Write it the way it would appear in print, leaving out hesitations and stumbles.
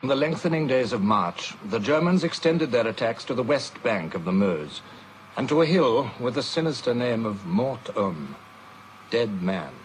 In the lengthening days of March, the Germans extended their attacks to the west bank of the Meuse, and to a hill with the sinister name of Mort-Homme, Dead Man.